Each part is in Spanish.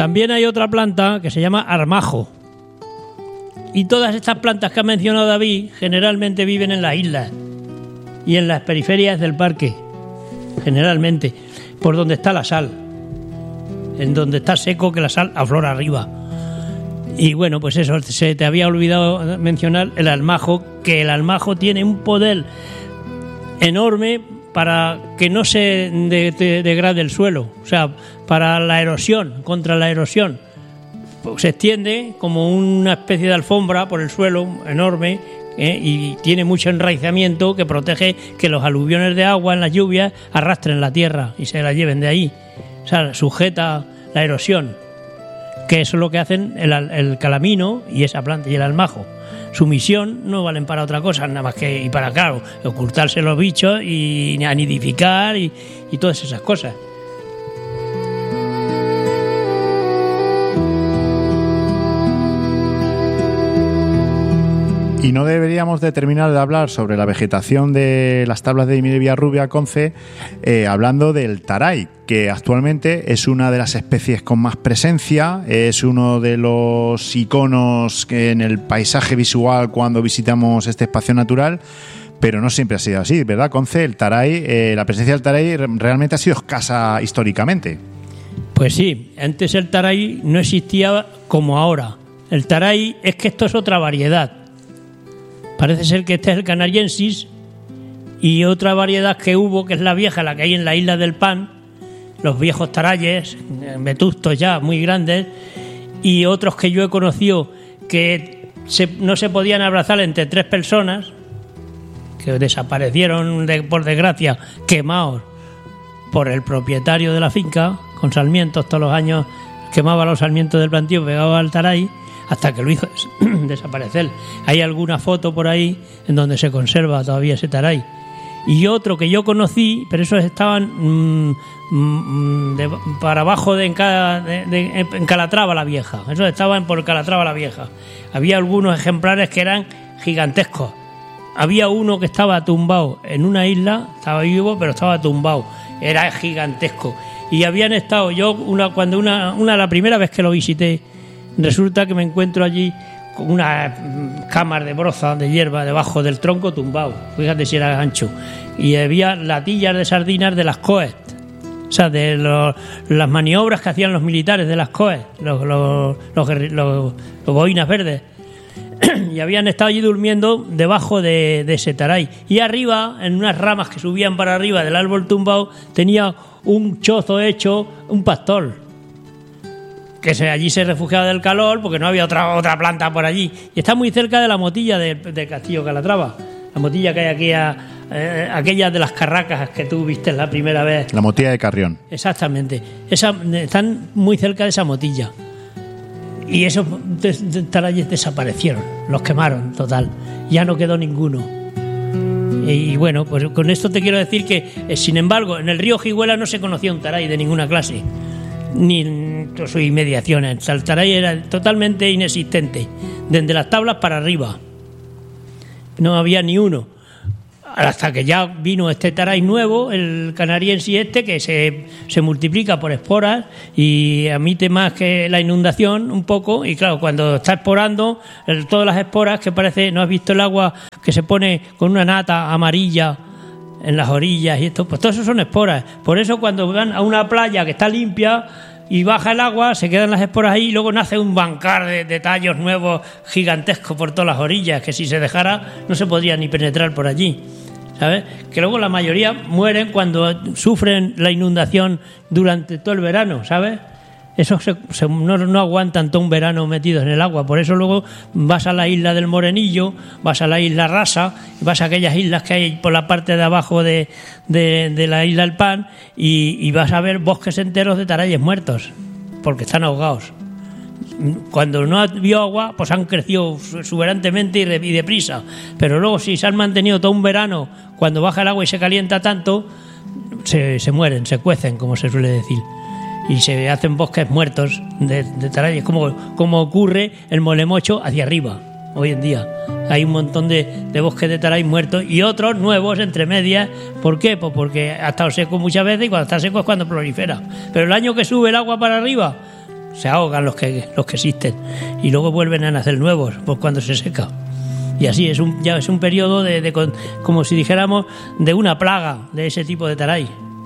También hay otra planta que se llama armajo. Y todas estas plantas que ha mencionado David generalmente viven en las islas y en las periferias del parque, generalmente, por donde está la sal, en donde está seco, que la sal aflora arriba. Y bueno, pues eso, se te había olvidado mencionar el almajo, que el almajo tiene un poder enorme para que no se degrade el suelo, o sea, para la erosión, contra la erosión. Se extiende como una especie de alfombra por el suelo enorme, y tiene mucho enraizamiento que protege que los aluviones de agua en las lluvias arrastren la tierra y se la lleven de ahí. O sea, sujeta la erosión, que eso es lo que hacen el calamino y esa planta y el almajo. Su misión no valen para otra cosa, nada más que, y para, claro, ocultarse los bichos y anidificar y todas esas cosas. Y no deberíamos de terminar de hablar sobre la vegetación de las tablas de Villarrubia, Conce, hablando del taray, que actualmente es una de las especies con más presencia, es uno de los iconos en el paisaje visual cuando visitamos este espacio natural, pero no siempre ha sido así, ¿verdad, Conce? El taray, la presencia del taray realmente ha sido escasa históricamente. Pues sí, antes el taray no existía como ahora. El taray es que esto es otra variedad. Parece ser que este es el canariensis y otra variedad que hubo, que es la vieja, la que hay en la isla del Pan, los viejos tarayes, vetustos ya, muy grandes, y otros que yo he conocido que no se podían abrazar entre 3 personas, que desaparecieron, por desgracia, quemados por el propietario de la finca, con sarmientos todos los años, quemaba los sarmientos del plantío, pegaba al taray, hasta que lo hizo desaparecer. Hay alguna foto por ahí en donde se conserva todavía ese taray. Y otro que yo conocí, pero esos estaban para abajo en Calatrava la Vieja. Esos estaban por Calatrava la Vieja. Había algunos ejemplares que eran gigantescos. Había uno que estaba tumbado en una isla, estaba vivo, pero estaba tumbado. Era gigantesco. Y habían estado la primera vez que lo visité, resulta que me encuentro allí con una cámara de broza, de hierba, debajo del tronco tumbado. Fíjate si era ancho. Y había latillas de sardinas de las COES. O sea, de las maniobras que hacían los militares de las COES, los boinas verdes. Y habían estado allí durmiendo debajo de ese taray. Y arriba, en unas ramas que subían para arriba del árbol tumbado, tenía un chozo hecho, un pastor, que allí se refugiaba del calor porque no había otra planta por allí. Y está muy cerca de la motilla del Castillo Calatrava. La motilla que hay aquí, aquella de las carracas que tú viste la primera vez. La motilla de Carrión. Exactamente. Están muy cerca de esa motilla. Y esos tarayes desaparecieron, los quemaron, total. Ya no quedó ninguno. Y bueno, pues con esto te quiero decir que, sin embargo, en el río Jiguela no se conocía un taray de ninguna clase, ni en sus inmediaciones. El taray era totalmente inexistente, desde las tablas para arriba. No había ni uno. Hasta que ya vino este taray nuevo, el canariense que se multiplica por esporas y admite más que la inundación un poco. Y claro, cuando está esporando, todas las esporas que parece, ¿no has visto el agua que se pone con una nata amarilla en las orillas y esto? Pues todo eso son esporas. Por eso cuando van a una playa que está limpia y baja el agua, se quedan las esporas ahí y luego nace un bancar de tallos nuevos gigantescos por todas las orillas, que si se dejara no se podría ni penetrar por allí, ¿sabes? Que luego la mayoría mueren cuando sufren la inundación durante todo el verano, ¿sabes? Esos no aguantan todo un verano metidos en el agua. Por eso luego vas a la isla del Morenillo, vas a la isla Rasa, vas a aquellas islas que hay por la parte de abajo de la isla del Pan y vas a ver bosques enteros de tarayes muertos porque están ahogados. Cuando no había agua, pues han crecido exuberantemente y deprisa. Pero luego, si se han mantenido todo un verano, cuando baja el agua y se calienta tanto, se mueren, se cuecen, como se suele decir. Y se hacen bosques muertos de tarayes, como ocurre en Molemocho hacia arriba. Hoy en día hay un montón de bosques de taray muertos y otros nuevos entre medias. ¿Por qué? Pues porque ha estado seco muchas veces y cuando está seco es cuando prolifera. Pero el año que sube el agua para arriba, se ahogan los que existen y luego vuelven a nacer nuevos pues cuando se seca. Y así ya es un periodo de como si dijéramos de una plaga de ese tipo de taray.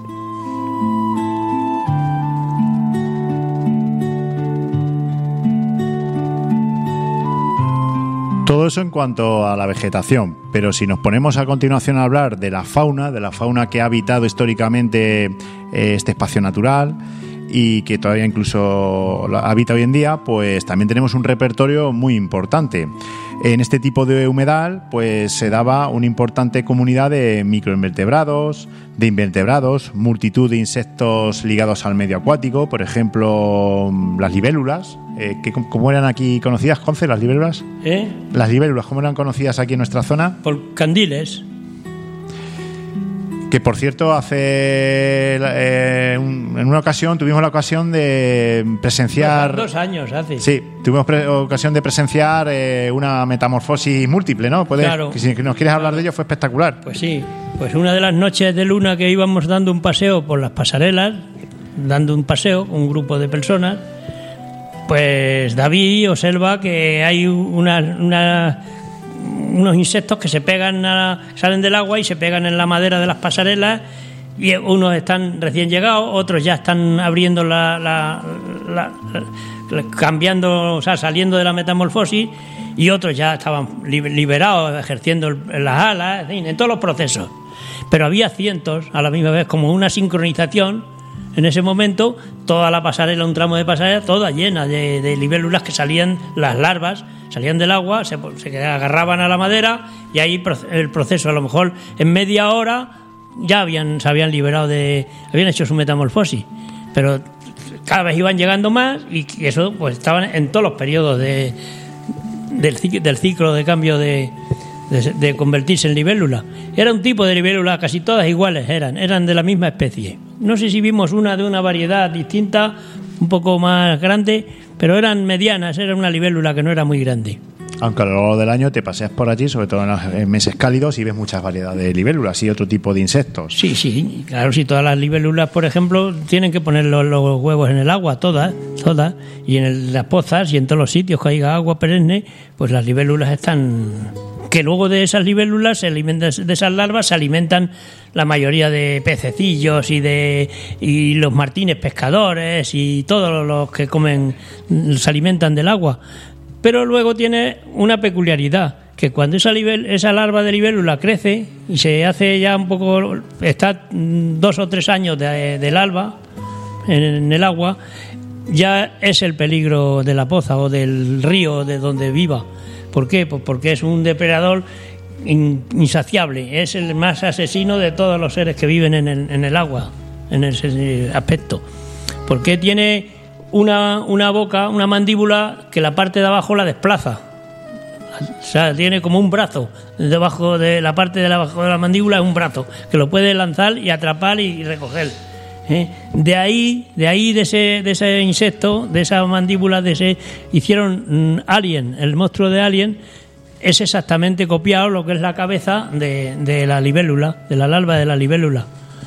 Todo eso en cuanto a la vegetación, pero si nos ponemos a continuación a hablar de la fauna que ha habitado históricamente este espacio natural y que todavía incluso habita hoy en día, pues también tenemos un repertorio muy importante. En este tipo de humedal pues se daba una importante comunidad de microinvertebrados, de invertebrados, multitud de insectos ligados al medio acuático, por ejemplo las libélulas, ¿cómo eran aquí conocidas, Conce, las libélulas? Las libélulas, ¿cómo eran conocidas aquí en nuestra zona? Por candiles. Que por cierto, en una ocasión tuvimos la ocasión de presenciar... 2 años hace. Sí, tuvimos ocasión de presenciar una metamorfosis múltiple, ¿no? Claro. Si nos quieres hablar de ello, fue espectacular. Pues sí, pues una de las noches de luna que íbamos dando un paseo por las pasarelas, un grupo de personas, pues David observa que hay unos insectos que se pegan salen del agua y se pegan en la madera de las pasarelas, y unos están recién llegados, otros ya están abriendo cambiando, o sea, saliendo de la metamorfosis, y otros ya estaban liberados, ejerciendo las alas, en fin, en todos los procesos. Pero había cientos a la misma vez, como una sincronización. En ese momento, toda la pasarela, un tramo de pasarela, toda llena de libélulas que salían, las larvas, salían del agua, se agarraban a la madera, y ahí el proceso, a lo mejor en media hora, ya se habían liberado habían hecho su metamorfosis. Pero cada vez iban llegando más, y eso pues estaban en todos los periodos del ciclo de cambio de convertirse en libélula. Era un tipo de libélula, casi todas iguales eran de la misma especie. No sé si vimos una de una variedad distinta, un poco más grande, pero eran medianas, era una libélula que no era muy grande. Aunque a lo largo del año te paseas por allí, sobre todo en los meses cálidos, y ves muchas variedades de libélulas y otro tipo de insectos. Sí, claro, si todas las libélulas, por ejemplo, tienen que poner los huevos en el agua, todas, y en las pozas y en todos los sitios que haya agua perenne, pues las libélulas están... Que luego de esas libélulas, de esas larvas, se alimentan la mayoría de pececillos y los martines pescadores y todos los que se alimentan del agua. Pero luego tiene una peculiaridad, que cuando esa larva de libélula crece y se hace ya un poco, está 2 o 3 años de larva en el agua, ya es el peligro de la poza o del río de donde viva. ¿Por qué? Pues porque es un depredador insaciable, es el más asesino de todos los seres que viven en el agua, en ese aspecto. Porque tiene una boca, una mandíbula que la parte de abajo la desplaza. O sea, tiene como un brazo debajo de la parte de abajo de la mandíbula, es un brazo que lo puede lanzar y atrapar y recoger. De ahí de ese insecto, de esa mandíbula, hicieron Alien, el monstruo de Alien. Es exactamente copiado lo que es la cabeza de la libélula, de la larva de la libélula.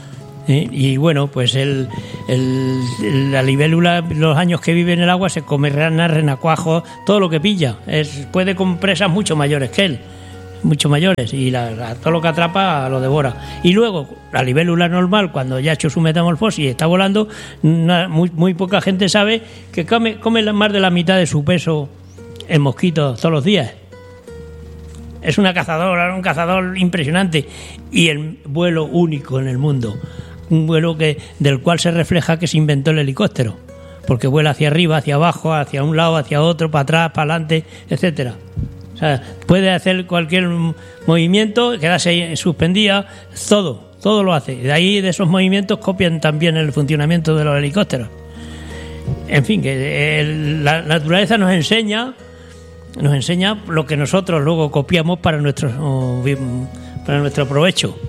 Y bueno, pues la libélula, los años que vive en el agua, se come ranas, renacuajos, todo lo que pilla. Puede con presas mucho mayores que él, mucho mayores, y todo lo que atrapa lo devora. Y luego, la libélula normal, cuando ya ha hecho su metamorfosis y está volando, muy poca gente sabe que come más de la mitad de su peso en mosquitos todos los días. Es un cazador impresionante, y el vuelo único en el mundo, un vuelo del cual se refleja que se inventó el helicóptero, porque vuela hacia arriba, hacia abajo, hacia un lado, hacia otro, para atrás, para adelante, etcétera. O sea, puede hacer cualquier movimiento, quedarse suspendida, todo lo hace. De ahí, de esos movimientos, copian también el funcionamiento de los helicópteros. En fin, que la naturaleza nos enseña lo que nosotros luego copiamos para nuestro provecho.